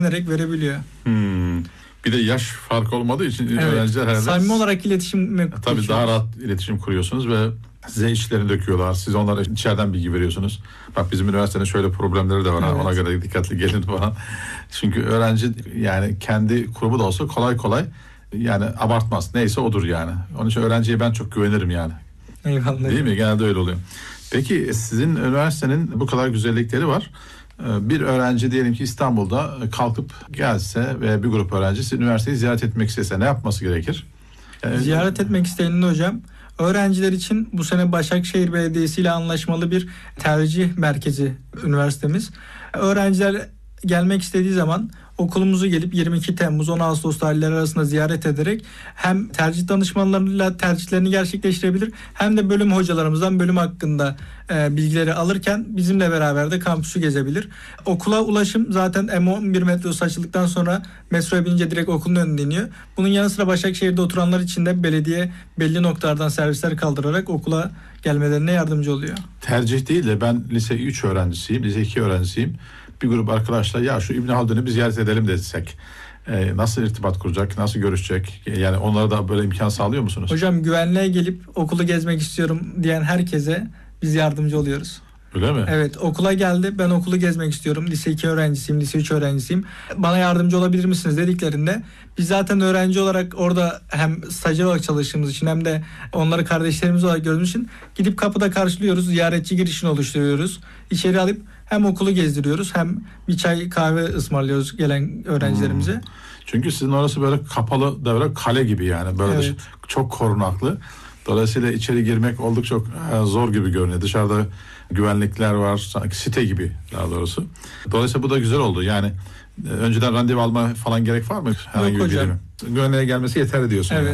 verebiliyor. Bir de yaş farkı olmadığı için Evet. öğrenciler herhalde Samimi olarak iletişim tabii daha rahat iletişim kuruyorsunuz ve size işlerini döküyorlar. Siz onlara içeriden bilgi veriyorsunuz. Bak bizim üniversitenin şöyle problemleri de var. Evet. Ona göre dikkatli gelin falan. Çünkü öğrenci yani kendi kurumu da olsa kolay kolay yani abartmaz. Neyse odur yani. Onun için öğrenciye ben çok güvenirim yani. Eyvallah. Değil mi? Genelde öyle oluyor. Peki sizin üniversitenin bu kadar güzellikleri var. Bir öğrenci diyelim ki İstanbul'da kalkıp gelse ve bir grup öğrenci sizin üniversiteyi ziyaret etmek istese ne yapması gerekir? Ziyaret etmek isteyeninde hocam, öğrenciler için bu sene Başakşehir Belediyesi ile anlaşmalı bir tercih merkezi üniversitemiz. Öğrenciler gelmek istediği zaman okulumuzu gelip 22 Temmuz 10 Ağustos tarihleri arasında ziyaret ederek hem tercih danışmanlarıyla tercihlerini gerçekleştirebilir hem de bölüm hocalarımızdan bölüm hakkında bilgileri alırken bizimle beraber de kampüsü gezebilir. Okula ulaşım zaten M11 metrosu açıldıktan sonra metroya binince direkt okulun önüne iniyor. Bunun yanı sıra Başakşehir'de oturanlar için de belediye belli noktalardan servisler kaldırarak okula gelmelerine yardımcı oluyor. Tercih değil de ben lise 3 öğrencisiyim, lise 2 öğrencisiyim. Bir grup arkadaşlar ya şu İbn Haldun'u bir ziyaret edelim desek nasıl irtibat kuracak, nasıl görüşecek? Yani onlara da böyle imkan sağlıyor musunuz? Hocam güvenliğe gelip okulu gezmek istiyorum diyen herkese biz yardımcı oluyoruz. Öyle mi? Evet, okula geldi, ben okulu gezmek istiyorum, lise 2 öğrencisiyim, lise 3 öğrencisiyim, bana yardımcı olabilir misiniz dediklerinde biz zaten öğrenci olarak orada hem stajyer olarak çalıştığımız için hem de onları kardeşlerimiz olarak gördüğümüz için gidip kapıda karşılıyoruz, ziyaretçi girişini oluşturuyoruz, içeri alıp hem okulu gezdiriyoruz hem bir çay kahve ısmarlıyoruz gelen öğrencilerimize. Çünkü sizin orası böyle kapalı devre kale gibi yani böyle Evet. çok korunaklı. Dolayısıyla içeri girmek oldukça zor gibi görünüyor. Dışarıda güvenlikler var, sanki site gibi daha doğrusu. Dolayısıyla bu da güzel oldu. Yani önceden randevu alma falan gerek var mı? Herhangi Yok bir hocam. birimi? Güvenliğe gelmesi yeterli diyorsun. Evet. Yani.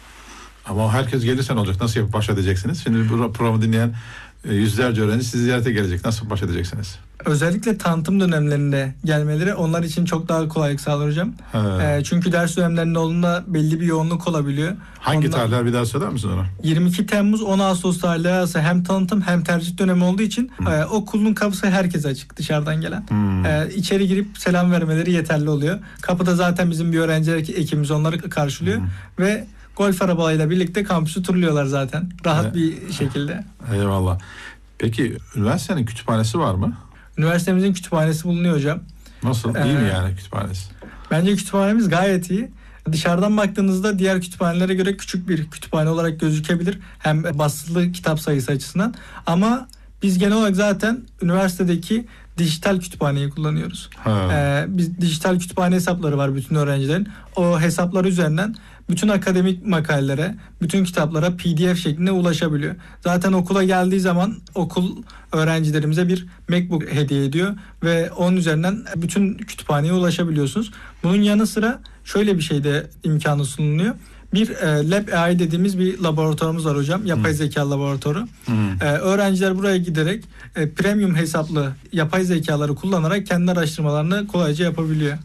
Ama herkes gelirse ne olacak? Nasıl yapıp baş edeceksiniz? Şimdi bu programı dinleyen yüzlerce öğrenci sizi ziyarete gelecek. Nasıl baş edeceksiniz? Özellikle tanıtım dönemlerinde gelmeleri onlar için çok daha kolaylık sağlar hocam. Çünkü ders dönemlerinde olduğunda belli bir yoğunluk olabiliyor. Hangi tarihler bir daha söyler misin ona? 22 Temmuz 10 Ağustos tarihleri arası hem tanıtım hem tercih dönemi olduğu için okulun kapısı herkese açık dışarıdan gelen. İçeri girip selam vermeleri yeterli oluyor. Kapıda zaten bizim bir öğrenci ekibimiz onları karşılıyor ve golf arabalarıyla birlikte kampüsü turluyorlar zaten. Rahat bir şekilde. Eyvallah. Peki üniversitenin kütüphanesi var mı? Üniversitemizin kütüphanesi bulunuyor hocam. Nasıl? İyi mi yani kütüphanesi? Bence kütüphanemiz gayet iyi. Dışarıdan baktığınızda diğer kütüphanelere göre küçük bir kütüphane olarak gözükebilir. Hem basılı kitap sayısı açısından. Ama biz genel olarak zaten üniversitedeki dijital kütüphaneyi kullanıyoruz. Biz dijital kütüphane hesapları var bütün öğrencilerin. O hesaplar üzerinden bütün akademik makalelere, bütün kitaplara PDF şeklinde ulaşabiliyor. Zaten okula geldiği zaman okul öğrencilerimize bir MacBook hediye ediyor ve onun üzerinden bütün kütüphaneye ulaşabiliyorsunuz. Bunun yanı sıra şöyle bir şey de imkanı sunuluyor. Bir Lab AI dediğimiz bir laboratuvarımız var hocam. Yapay zeka laboratuvarı. Öğrenciler buraya giderek premium hesaplı yapay zekaları kullanarak kendi araştırmalarını kolayca yapabiliyor.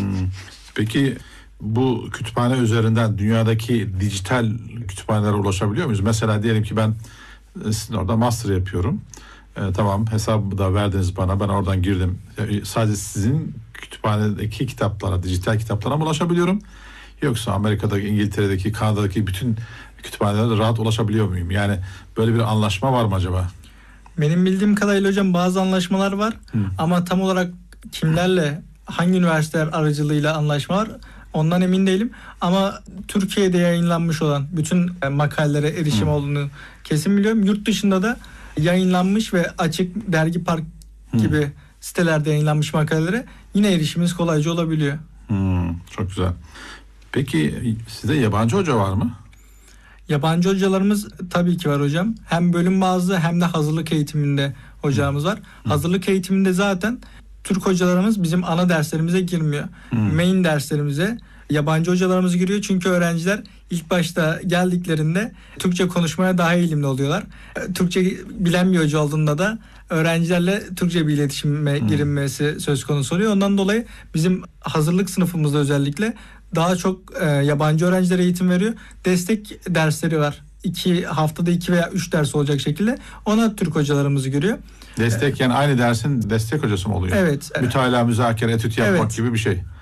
Peki bu kütüphane üzerinden dünyadaki dijital kütüphanelere ulaşabiliyor muyuz? Mesela diyelim ki ben sizin orada master yapıyorum. Tamam, hesabı da verdiniz bana. Ben oradan girdim. Sadece sizin kütüphanedeki kitaplara, dijital kitaplara mı ulaşabiliyorum? Yoksa Amerika'daki, İngiltere'deki, Kanada'daki bütün kütüphanelere rahat ulaşabiliyor muyum? Yani böyle bir anlaşma var mı acaba? Benim bildiğim kadarıyla hocam bazı anlaşmalar var. Ama tam olarak kimlerle, hangi üniversiteler aracılığıyla anlaşma var ondan emin değilim. Ama Türkiye'de yayınlanmış olan bütün makalelere erişim olduğunu kesin biliyorum. Yurt dışında da yayınlanmış ve açık dergi park gibi sitelerde yayınlanmış makalelere yine erişimimiz kolayca olabiliyor. Çok güzel. Peki sizde yabancı hoca var mı? Yabancı hocalarımız tabii ki var hocam. Hem bölüm bazlı hem de hazırlık eğitiminde hocalarımız var. Hazırlık eğitiminde zaten Türk hocalarımız bizim ana derslerimize girmiyor. Main derslerimize yabancı hocalarımız giriyor. Çünkü öğrenciler ilk başta geldiklerinde Türkçe konuşmaya daha eğilimli oluyorlar. Türkçe bilen bir hoca olduğunda da öğrencilerle Türkçe bir iletişime girilmesi söz konusu oluyor. Ondan dolayı bizim hazırlık sınıfımızda özellikle daha çok yabancı öğrencilere eğitim veriyor. Destek dersleri var. Haftada 2 veya 3 ders olacak şekilde ona Türk hocalarımızı görüyor. Destek yani aynı dersin destek hocası mı oluyor? Evet. Mütalaa, müzakere, etüt yapmak gibi bir şey.